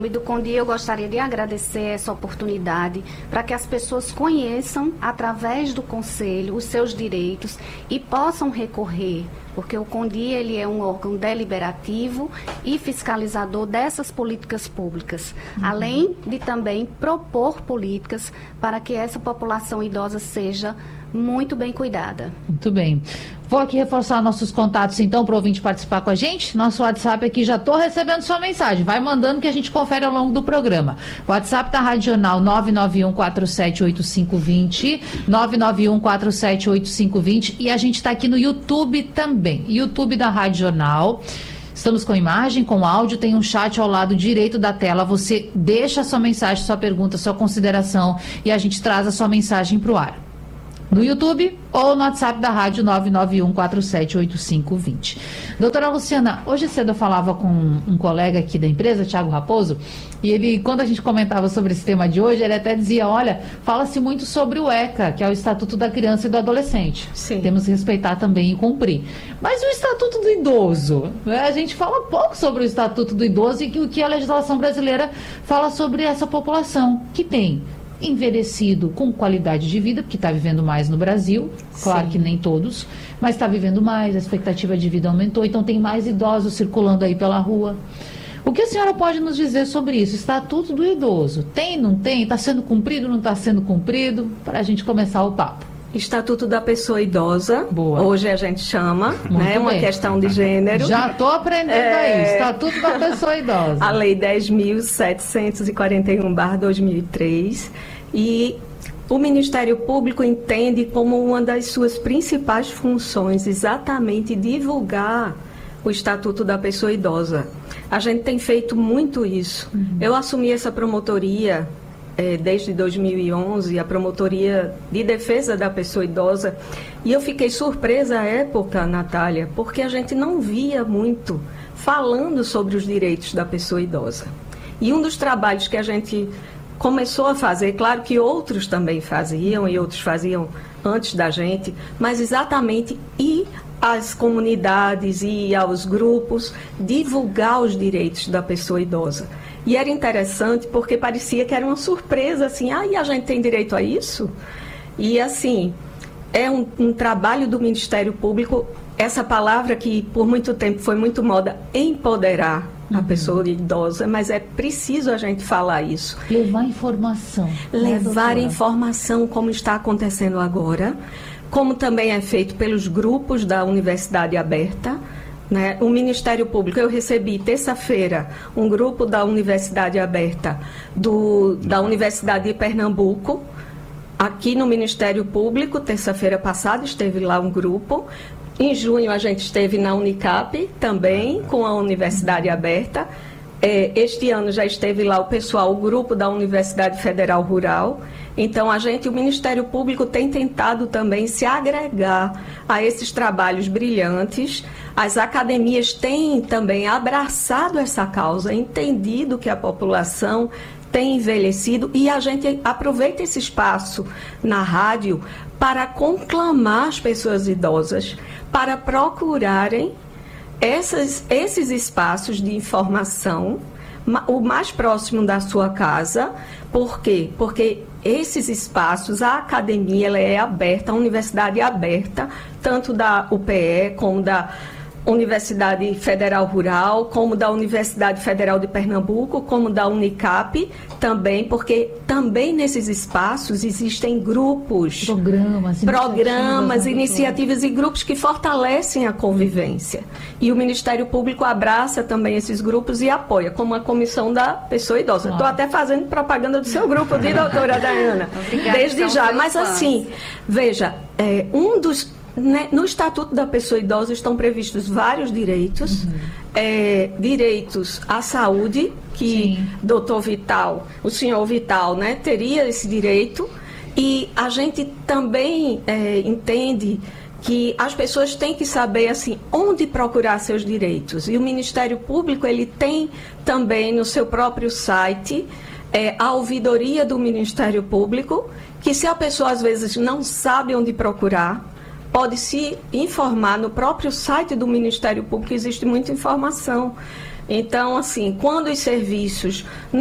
Do Condi, eu gostaria de agradecer essa oportunidade para que as pessoas conheçam, através do Conselho, os seus direitos e possam recorrer, porque o Condi ele é um órgão deliberativo e fiscalizador dessas políticas públicas, além de também propor políticas para que essa população idosa seja muito bem cuidada. Muito bem. Vou aqui reforçar nossos contatos, então, para o ouvinte participar com a gente. Nosso WhatsApp aqui, já estou recebendo sua mensagem. Vai mandando que a gente confere ao longo do programa. O WhatsApp da Rádio Jornal 991478520, 991478520, e a gente está aqui no YouTube também. YouTube da Rádio Jornal. Estamos com imagem, com áudio, tem um chat ao lado direito da tela. Você deixa a sua mensagem, sua pergunta, sua consideração e a gente traz a sua mensagem para o ar. No YouTube ou no WhatsApp da rádio 991478520. Doutora Luciana, hoje cedo eu falava com um colega aqui da empresa, Thiago Raposo, e ele, quando a gente comentava sobre esse tema de hoje, ele até dizia, olha, fala-se muito sobre o ECA, que é o Estatuto da Criança e do Adolescente. Sim. Temos que respeitar também e cumprir. Mas o Estatuto do Idoso, né? A gente fala pouco sobre o Estatuto do Idoso e o que a legislação brasileira fala sobre essa população, que tem envelhecido com qualidade de vida, porque está vivendo mais no Brasil, claro que nem todos, mas está vivendo mais, a expectativa de vida aumentou, então tem mais idosos circulando aí pela rua. O que a senhora pode nos dizer sobre isso? Estatuto do Idoso, tem, não tem? Está sendo cumprido, não está sendo cumprido? Para a gente começar o papo. Estatuto da Pessoa Idosa, boa. Hoje a gente chama, né, uma questão de gênero. Já estou aprendendo aí, Estatuto da Pessoa Idosa. A Lei 10.741/2003, e o Ministério Público entende como uma das suas principais funções exatamente divulgar o Estatuto da Pessoa Idosa. A gente tem feito muito isso. Eu assumi essa promotoria desde 2011, a Promotoria de Defesa da Pessoa Idosa, e eu fiquei surpresa à época, Natália, porque a gente não via muito falando sobre os direitos da pessoa idosa. E um dos trabalhos que a gente começou a fazer, claro que outros também faziam, e outros faziam antes da gente, mas exatamente ir às comunidades e aos grupos divulgar os direitos da pessoa idosa. E era interessante porque parecia que era uma surpresa, assim, e a gente tem direito a isso? E assim, é um trabalho do Ministério Público, essa palavra que por muito tempo foi muito moda, empoderar a pessoa idosa, mas é preciso a gente falar isso. Levar informação. Levar informação, como está acontecendo agora, como também é feito pelos grupos da Universidade Aberta, né? O Ministério Público, eu recebi terça-feira um grupo da Universidade Aberta, da Universidade de Pernambuco, aqui no Ministério Público, terça-feira passada esteve lá um grupo. Em junho a gente esteve na Unicap também, com a Universidade Aberta. Este ano já esteve lá o grupo da Universidade Federal Rural. Então, o Ministério Público tem tentado também se agregar a esses trabalhos brilhantes. As academias têm também abraçado essa causa, entendido que a população tem envelhecido, e a gente aproveita esse espaço na rádio para conclamar as pessoas idosas para procurarem esses espaços de informação o mais próximo da sua casa. Por quê? Porque esses espaços, a academia ela é aberta, a universidade é aberta, tanto da UPE como da Universidade Federal Rural, como da Universidade Federal de Pernambuco, como da Unicap também, porque também nesses espaços existem grupos, programas, iniciativas e grupos que fortalecem a convivência. E o Ministério Público abraça também esses grupos e apoia, como a Comissão da Pessoa Idosa. Estou até fazendo propaganda do seu grupo, de doutora Dayana, desde já. Mas assim, veja, no Estatuto da Pessoa Idosa estão previstos vários direitos, direitos à saúde, que o senhor Vital, né, teria esse direito, e a gente também entende que as pessoas têm que saber assim, onde procurar seus direitos, e o Ministério Público ele tem também no seu próprio site a ouvidoria do Ministério Público, que se a pessoa às vezes não sabe onde procurar, pode se informar no próprio site do Ministério Público, existe muita informação. Então, assim, quando os serviços